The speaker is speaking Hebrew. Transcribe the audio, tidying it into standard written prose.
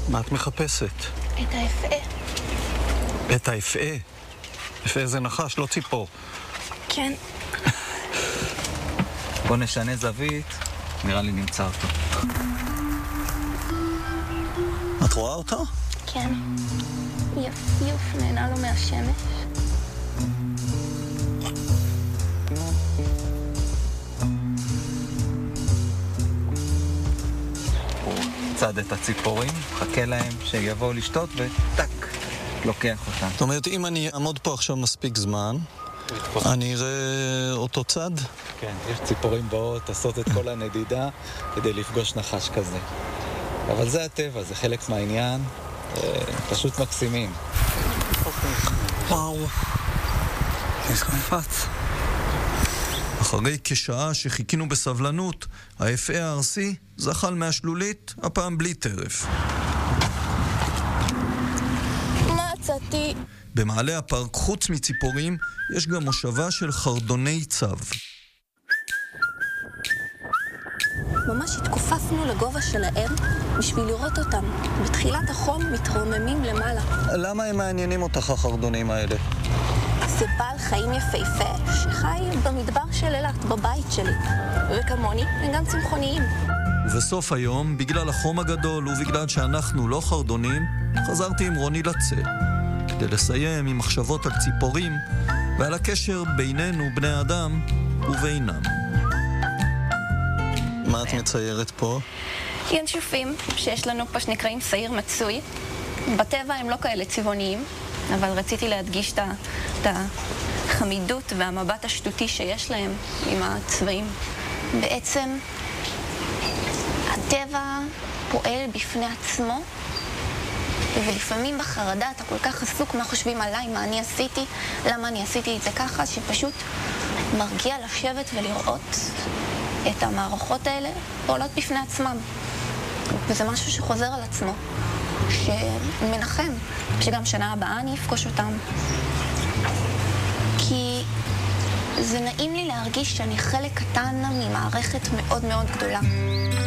מה את מחפשת? את האפה. את האפה? אפה זה נחש, לא ציפור. כן. בוא נשנה זווית, נראה לי נמצא אותו. את רואה אותו? כן. יוף, נהנה לו מהשמש. צד את הציפורים, חכה להם שיבואו לשתות וטק, לוקח אותם. זאת אומרת, אם אני אעמוד פה עכשיו מספיק זמן, אני אראה אותו צד? כן, יש ציפורים באות, עושות את כל הנדידה כדי לפגוש נחש כזה. אבל זה הטבע, זה חלק מהעניין, פשוט מקסימים. וואו, איזה קפץ. אחרי כשעה שחיכינו בסבלנות, האפה הארסי זחל מהשלולית, הפעם בלי טרף. מצאתי. במעלה הפארק, חוץ מציפורים, יש גם מושבה של חרדוני צב. ממש התכופפנו לגובה שלהם בשביל לראות אותם. בתחילת החום מתרוממים למעלה. למה הם מעניינים אותך החרדונים האלה? זה בעל חיים יפהפה שחי במדבר של אילת, בבית שלי. וכמוני, הם גם צמחוניים. ובסוף היום, בגלל החום הגדול ובגלל שאנחנו לא חרדונים, חזרתי עם רוני לצל, כדי לסיים עם מחשבות על ציפורים ועל הקשר בינינו, בני אדם, ובינם. מה את מציירת פה? ינשופים שיש לנו פה שנקראים שעיר מצוי. בטבע הם לא כאלה צבעוניים, אבל רציתי להדגיש את החמידות והמבט השטותי שיש להם עם הצבעים. בעצם הטבע פועל בפני עצמו, ולפעמים בחרדה אתה כל כך עסוק מה חושבים עליי, מה אני עשיתי, למה אני עשיתי את זה ככה, שפשוט מרגיע לשבת ולראות את המערכות האלה פועלות בפני עצמם. וזה משהו שחוזר על עצמו, שמנחם, שגם שנה הבאה אני אפגוש אותם. כי זה נעים לי להרגיש שאני חלק קטן ממערכת מאוד מאוד גדולה.